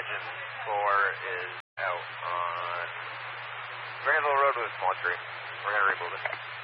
engine 4 is out on Granville Road with a small tree. We're going to remove it.